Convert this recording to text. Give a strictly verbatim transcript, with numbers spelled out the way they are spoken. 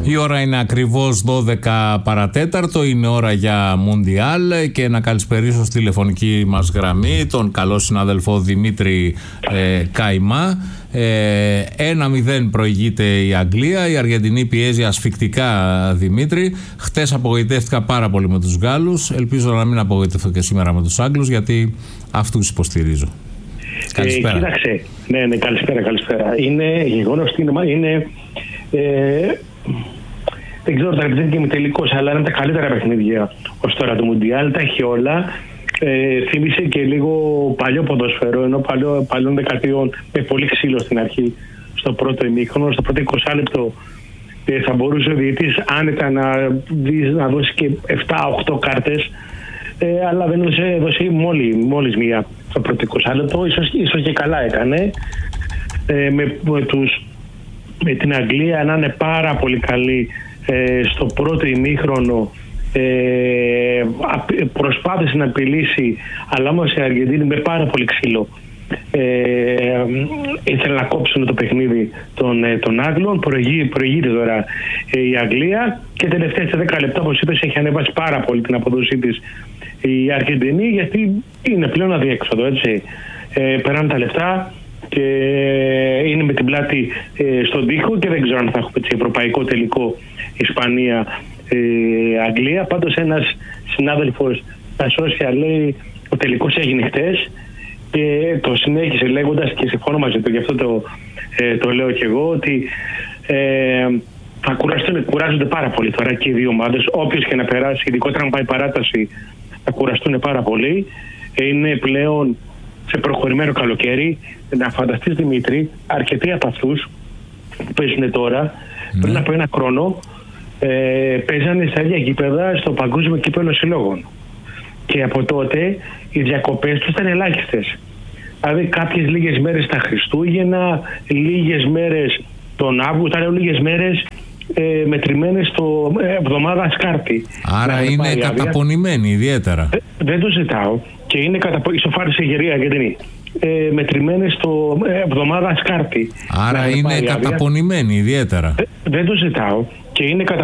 Η ώρα είναι ακριβώς δώδεκα παρατέταρτο, είναι ώρα για Μουντιάλ και να καλησπερίσω στη τηλεφωνική μας γραμμή τον καλό συνάδελφο Δημήτρη ε, Καϊμά. Ε, ένα μηδέν προηγείται η Αγγλία, η Αργεντινή πιέζει ασφικτικά, Δημήτρη. Χτες απογοητεύτηκα πάρα πολύ με τους Γάλλους, ελπίζω να μην απογοητευτώ και σήμερα με τους Άγγλους, γιατί αυτούς υποστηρίζω. Καλησπέρα. Ε, κοίταξε, ναι, ναι, καλησπέρα, καλησπέρα. Είναι γεγονός ότι είναι, είναι ε, δεν ξέρω τα ρεπιζένει και με τελικός, αλλά είναι τα καλύτερα παιχνίδια ως τώρα του Μουντιάλ, τα έχει όλα. Ε, θύμισε και λίγο παλιό ποδοσφαιρό, ενώ παλιό, παλιών δεκαετιών με πολύ ξύλο στην αρχή, στο πρώτο ημίχρονο, στο πρώτο είκοσι λεπτό. Ε, θα μπορούσε ο διαιτητής άνετα να, να δώσει και επτά οκτώ κάρτες, ε, αλλά δεν έδωσε, έδωσε μόλι, μόλις μία στο πρώτο είκοσι λεπτό, ίσως, ίσως και καλά έκανε. Ε, με, με, τους, με την Αγγλία να είναι πάρα πολύ καλή ε, στο πρώτο ημίχρονο. Ε, προσπάθησε να απειλήσει, αλλά όμως η Αργεντίνη με πάρα πολύ ξύλο ε, ήθελε να κόψουν το παιχνίδι των, των Άγγλων. Προηγείται τώρα ε, η Αγγλία και τελευταία σε δέκα λεπτά, όπως είπες, έχει ανέβασει πάρα πολύ την αποδοσή της η Αργεντινή, γιατί είναι πλέον αδιέξοδο, έτσι. Ε, περάνε τα λεφτά και είναι με την πλάτη ε, στον τοίχο και δεν ξέρω αν θα έχουμε έτσι, ευρωπαϊκό τελικό Ισπανία Ε, Αγγλία. Πάντως ένας συνάδελφος στα social λέει ο τελικός έγινε χτες και το συνέχισε λέγοντας, και συμφωνώ μαζί του, γι' αυτό το, ε, το λέω και εγώ, ότι ε, θα κουραστούν, κουράζονται πάρα πολύ τώρα και οι δύο ομάδες, όποιος και να περάσει, ειδικότερα αν πάει παράταση, θα κουραστούν πάρα πολύ. Είναι πλέον σε προχωρημένο καλοκαίρι. Να φανταστείς, Δημήτρη, αρκετοί από αυτούς που παίζουν τώρα mm. πριν από ένα χρόνο Ε, παίζανε στα ίδια γήπεδα στο Παγκόσμιο Κύπελλο Συλλόγων. Και από τότε οι διακοπές τους ήταν ελάχιστες. Δηλαδή κάποιες λίγες μέρες τα Χριστούγεννα, λίγες μέρες τον Αύγουστο, ήταν λίγες μέρες ε, μετρημένες στο ε, εβδομάδα Σκάρτη. Άρα να είναι καταπονημένοι ιδιαίτερα. Ε, δεν το ζητάω. Και είναι καταπονημένοι. Ισοφάρισε η Γερία Αργεντινή. Ε, μετρημένες στο ε, εβδομάδα Σκάρτη. Άρα είναι καταπονημένοι ιδιαίτερα. Ε, δεν το ζητάω. Και είναι κατα...